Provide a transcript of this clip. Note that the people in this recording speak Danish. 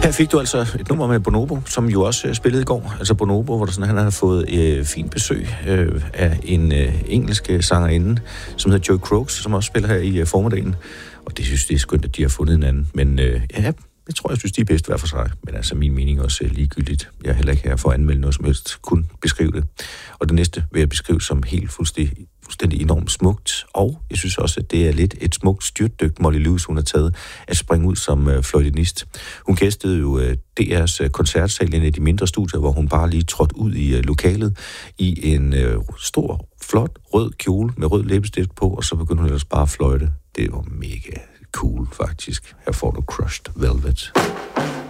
Her fik du altså et nummer med Bonobo, som jo også spillede i går. Altså Bonobo, hvor der sådan, han har fået fint besøg af en engelsk sangerinde, som hedder Joy Croaks, som også spiller her i formiddagen. Og det synes det er skønt, at de har fundet hinanden. Men jeg tror, jeg synes, de er bedst hver for sig. Men altså, min mening også ligegyldigt. Jeg er heller ikke her for at anmelde noget som helst. Kun beskrive det. Og det næste vil jeg beskrive som helt fuldstændig enormt smukt. Og jeg synes også, at det er lidt et smukt styrtdyk, Molly Lewis, hun har taget at springe ud som fløjtenist. Hun gæstede jo DR's koncertsal, en af de mindre studier, hvor hun bare lige trådte ud i lokalet i en stor, flot, rød kjole med rød læbestift på, og så begyndte hun ellers bare at fløjte. Det var mega cool, faktisk. Her får du Crushed Velvet.